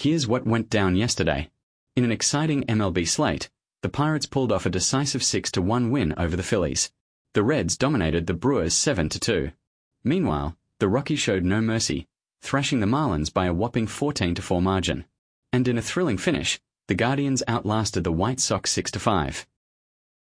Here's what went down yesterday. In an exciting MLB slate, the Pirates pulled off a decisive 6-1 win over the Phillies. The Reds dominated the Brewers 7-2. Meanwhile, the Rockies showed no mercy, thrashing the Marlins by a whopping 14-4 margin. And in a thrilling finish, the Guardians outlasted the White Sox 6-5.